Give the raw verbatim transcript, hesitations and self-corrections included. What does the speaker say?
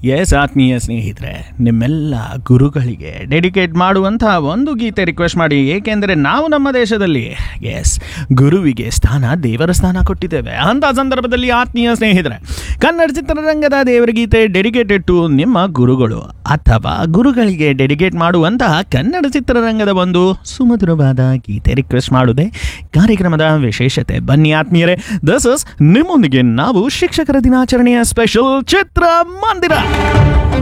S ಆತ್ಮೀಯ ಸ್ನೇಹಿತರೆ, ನಿಮ್ಮೆಲ್ಲ ಗುರುಗಳಿಗೆ ಡೆಡಿಕೇಟ್ ಮಾಡುವಂತಹ ಒಂದು ಗೀತೆ ರಿಕ್ವೆಸ್ಟ್ ಮಾಡಿ. ಏಕೆಂದರೆ ನಾವು ನಮ್ಮ ದೇಶದಲ್ಲಿ ಎಸ್ ಗುರುವಿಗೆ ಸ್ಥಾನ ದೇವರ ಸ್ಥಾನ ಕೊಟ್ಟಿದ್ದೇವೆ. ಅಂಥ ಸಂದರ್ಭದಲ್ಲಿ ಆತ್ಮೀಯ ಸ್ನೇಹಿತರೆ, ಕನ್ನಡ ಚಿತ್ರರಂಗದ ದೇವರ ಗೀತೆ ಡೆಡಿಕೇಟೆಡ್ ಟು ನಿಮ್ಮ ಗುರುಗಳು ಅಥವಾ ಗುರುಗಳಿಗೆ ಡೆಡಿಕೇಟ್ ಮಾಡುವಂತಹ ಕನ್ನಡ ಚಿತ್ರರಂಗದ ಒಂದು ಸುಮಧುರವಾದ ಗೀತೆ ರಿಕ್ವೆಸ್ಟ್ ಮಾಡುವುದೇ ಕಾರ್ಯಕ್ರಮದ ವಿಶೇಷತೆ. ಬನ್ನಿ ಆತ್ಮೀಯರೇ, ದಿಸ್ ಇಸ್ ನಿಮ್ಮೊಂದಿಗೆ ನಾವು ಶಿಕ್ಷಕರ ದಿನಾಚರಣೆಯ ಸ್ಪೆಷಲ್ ಚಿತ್ರ ಮಂದಿರ.